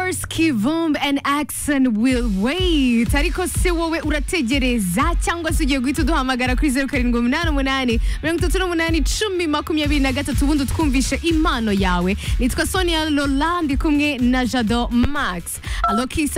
course, Kivumb and Axon will wait. Ariko se wowe urategereza cyangwa se ugiye guhita uduhamagara kuri 0788 38 ubundi twumvishe impano yawe. Nitwa Sonia Lola ndi kumwe na Jado Max. Allo Kiss